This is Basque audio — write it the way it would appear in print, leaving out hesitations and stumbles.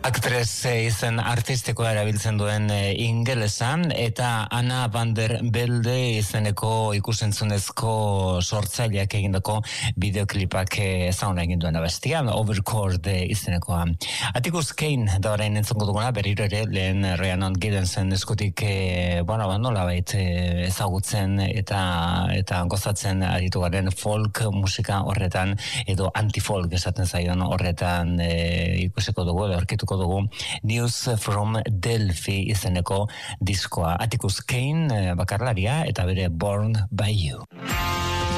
Aktres izen artistikoa erabiltzen duen ingelesan, eta Anna van der Velde izeneko ikusentzunezko sortzaileak egindako bideoklipak ezaguna egin duen abestia, Overcord izenekoa. Atticus Kane da orain entzongo duguna, berriro ere lehen Rhiannon Gillensen eskutik nolabait ezagutzen eta gozatzen aritu garen folk musika horretan, edo anti-folk esaten zaion horretan ikusiko dugu, aurkituko dugu News from Delphi izeneko diskoa. Atticus Kane bakarlaria eta bere Born by You.